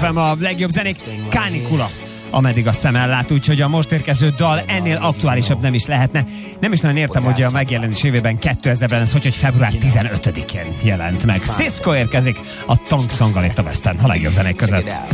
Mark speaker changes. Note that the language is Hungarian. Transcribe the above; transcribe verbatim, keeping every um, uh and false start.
Speaker 1: ef em a legjobb zenék. Kánikula, ameddig a szem ellát, úgyhogy a most érkező dal ennél aktuálisabb nem is lehetne. Nem is nagyon értem, hogy a megjelenés évében kétezerben ez hogy, hogy február tizenötödikén jelent meg. Cisco érkezik a Tongue Songgal itt a West End, a legjobb zenék között.